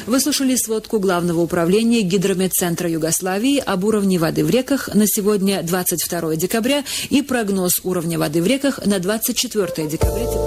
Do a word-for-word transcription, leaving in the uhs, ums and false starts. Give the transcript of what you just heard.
Вы слушали сводку Главного управления Гидрометцентра Югославии об уровне воды в реках на сегодня, двадцать второе декабря, и прогноз уровня воды в реках на двадцать четвёртое декабря.